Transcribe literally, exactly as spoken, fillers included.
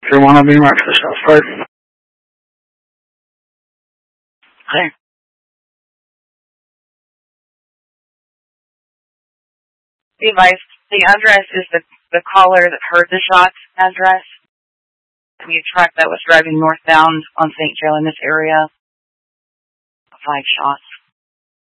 three one, I'll be right for the shot fired. Hey. Be advised, the address is the, the caller that heard the shots address. We had a truck that was driving northbound on Saint Joe in this area. Five shots.